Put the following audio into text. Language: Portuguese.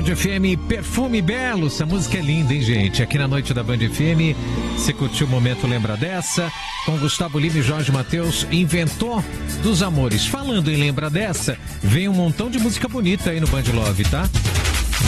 Band FM, Perfume Belo. Essa música é linda, hein, gente? Aqui na noite da Band FM, você curtiu o momento Lembra Dessa? Com Gustavo Lima e Jorge Mateus, Inventor dos Amores. Falando em Lembra Dessa, vem um montão de música bonita aí no Band Love, tá?